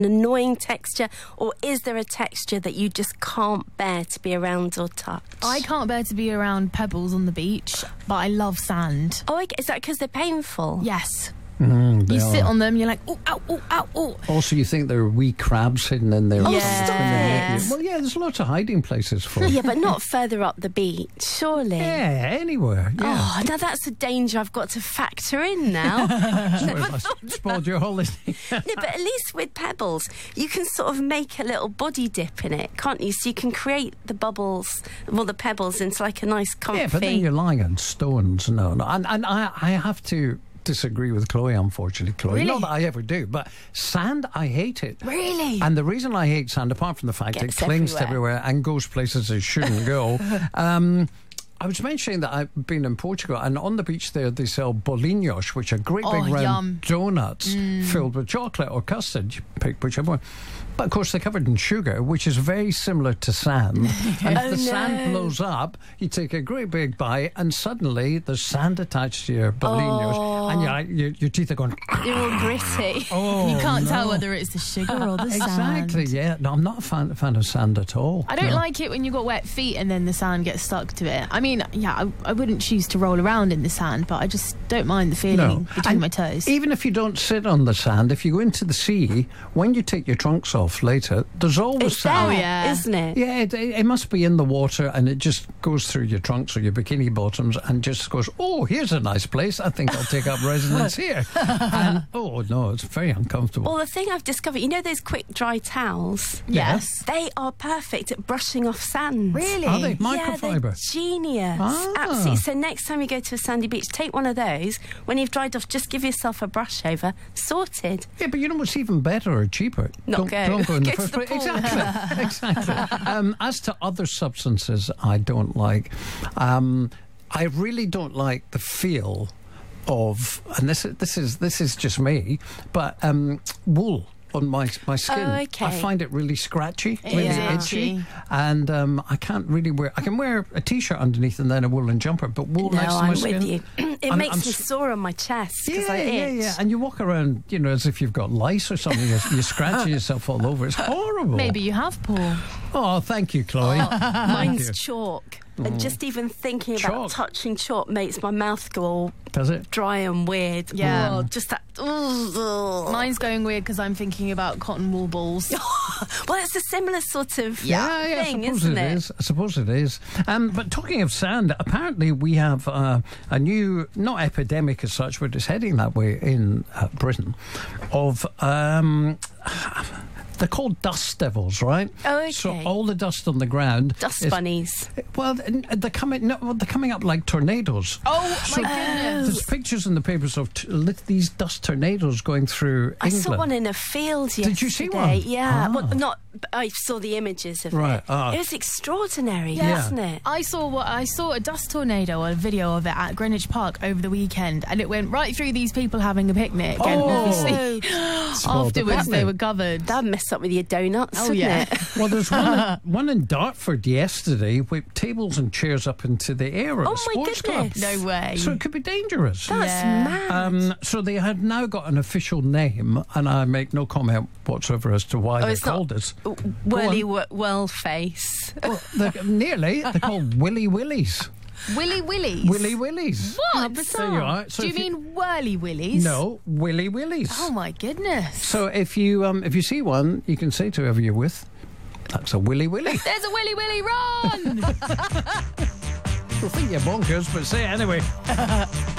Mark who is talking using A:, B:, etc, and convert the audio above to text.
A: annoying texture, or is there a texture that you just can't bear to be around or touch?
B: I can't bear to be around pebbles on the beach, but I love sand.
A: Oh, is that because they're painful?
B: Yes.
C: They
B: You sit
C: are.
B: on them, you're like, oh, ow, oh, ow, oh.
C: Also, you think there are wee crabs hidden in there.
A: Oh,
B: Yeah.
A: stop it.
C: Well, yeah, there's lots of hiding places for
A: Yeah, but not further up the beach, surely.
C: Yeah, anywhere. Yeah.
A: Oh, now that's a danger I've got to factor in now.
C: Sorry if I spoiled your holiday.
A: No, but at least with pebbles, you can sort of make a little body dip in it, can't you? So you can create the bubbles, well, the pebbles into like a nice comfy...
C: Yeah, but then you're lying on stones. No. And I have to disagree with Chloe, unfortunately, Chloe.
B: Really?
C: Not that I ever do, but sand, I hate it.
B: Really?
C: And the reason I hate sand, apart from the fact
A: Gets
C: it clings to
A: everywhere.
C: everywhere and goes places it shouldn't go, I was mentioning that I've been in Portugal, and on the beach there they sell bolinhos, which are great big round
B: yum.
C: donuts filled with chocolate or custard. You pick whichever one. But of course they're covered in sugar, which is very similar to sand. And if the sand blows up, you take a great big bite, and suddenly there's sand attached to your bolinhos, and your teeth are going.
A: You're all gritty.
C: Oh,
B: You can't tell
C: no.
B: whether it's the sugar or the
C: Exactly,
B: sand.
C: yeah. No, I'm not a fan of sand at all.
B: I don't
C: No.
B: like it when you've got wet feet and then the sand gets stuck to it. I mean, yeah, I wouldn't choose to roll around in the sand, but I just don't mind the feeling between
C: And
B: my toes.
C: Even if you don't sit on the sand, if you go into the sea, when you take your trunks off later, there's always
A: It's there,
C: sand.
B: yeah.
A: isn't it?
C: Yeah, it must be in the water, and it just goes through your trunks or your bikini bottoms and just goes, oh, here's a nice place. I think I'll take up residence here. And, oh, no, it's very uncomfortable.
A: Well, the thing I've discovered, you know those quick dry towels?
B: Yes.
A: They are perfect at brushing off sand.
B: Really?
C: Are they?
A: Yeah, they're
C: Microfiber?
A: genius.
C: Ah.
A: Absolutely. So next time you go to a sandy beach, take one of those. When you've dried off, just give yourself a brush over. Sorted.
C: Yeah, but you know what's even better or cheaper?
A: Not go.
C: Don't go in the
A: Go to
C: first
A: the
C: place.
A: pool.
C: Exactly. Exactly. As to other substances I don't like, I really don't like the feel of, and this is just me, but wool on my skin.
A: Oh, okay.
C: I find it really scratchy, really
B: is
C: itchy,
B: itchy.
C: and I can't really wear. I can wear a t-shirt underneath and then a woolen jumper, but wool
A: No,
C: next to my
A: I'm
C: skin.
A: with you. It
C: I'm-
A: makes
C: I'm
A: me
C: s-
A: sore on my chest because I itch.
C: yeah. And you walk around, as if you've got lice or something. You're scratching yourself all over. It's horrible.
B: Maybe you have, Paul.
C: Oh, thank you, Chloe.
A: Mine's
C: you.
A: chalk. And just even thinking about
C: Chalk?
A: touching chalk makes my mouth go all
C: Does it?
A: dry and weird.
B: Yeah.
A: Oh, just that. Ugh.
B: Mine's going weird because I'm thinking about cotton wool balls.
A: Well, it's a similar sort of
C: Yeah, I
A: thing,
C: suppose
A: isn't
C: it is. I suppose it is. But talking of sand, apparently we have a new, not epidemic as such, but it's heading that way in Britain, of... they're called dust devils, right?
A: Oh, okay.
C: So all the dust on the ground...
A: Dust
C: is-
A: bunnies.
C: Well, they're coming up like tornadoes.
B: Oh,
C: So
B: my goodness.
C: there's pictures in the papers of these dust tornadoes going through
A: I
C: England.
A: saw one in a field yesterday.
C: Did you see one?
A: Yeah.
C: Ah.
A: Well, not. I saw the images of
C: Right,
A: it.
C: ah.
A: It was extraordinary,
C: Yeah.
A: wasn't it?
B: I saw a dust tornado, a video of it at Greenwich Park over the weekend, and it went right through these people having a picnic. And
C: Oh.
B: obviously,
C: Spoiled the
B: afterwards they
C: picnic.
B: were covered.
A: That'd mess up with your donuts,
B: Oh,
A: wouldn't
B: yeah.
A: it?
C: Well, there's one in Dartford yesterday, whipped tables and chairs up into the air at
A: Oh,
C: a
A: my
C: sports club.
A: goodness.
B: No way.
C: So it could be dangerous.
A: That's
B: Yeah.
A: mad.
C: So they have now got an official name, and I make no comment whatsoever as to why they're
A: it's not-
C: called this.
A: Whirly well face.
C: Well, nearly. They're called Willy Willies.
B: Willy Willies.
C: Willy Willies.
B: What?
C: There you are. So
B: Do you
C: if
B: mean Whirly Willies?
C: No, Willy Willies.
B: Oh my goodness.
C: So if you see one, you can say to whoever you're with, that's a Willy Willy.
B: There's a Willy Willy run!
C: I think you're bonkers, but say it anyway.